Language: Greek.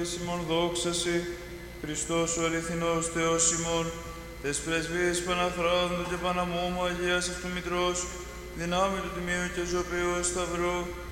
Ημών δόξαση, Χριστός ο αληθινός Θεός ημών, τες πρεσβείες Παναχράντου και Παναμόμου Αγίας Αυτού Μητρός, δυνάμει του Τιμίου και Ζωπαίου Σταυρού,